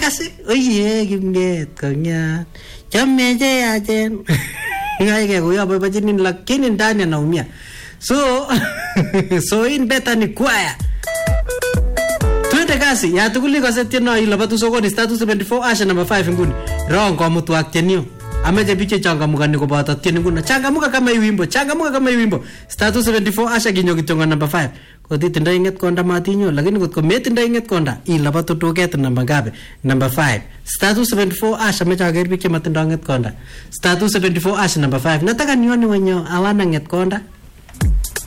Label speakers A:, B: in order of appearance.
A: kasi oye Kimget kong'ya chameche yachen ngaike kuya boibojini lakini ndani anaumia so in better ni kwaya twende kasi ya tukuli kose tieno ilabatu sokoni status 74 asha number 5 nguni rongo mtu aktenio ameje biche changamukani koboto tieni nguni changamuka kama wimbo status 74 asha kinyo kitongo number 5 koti tindo inget konda matinyo lakini kotko metindo inget konda ilabatu tuket number ngapi number 5 status 74 asha mecha ager biche matindo inget konda status 74 asha number 5 nataka nione wenye awana inget konda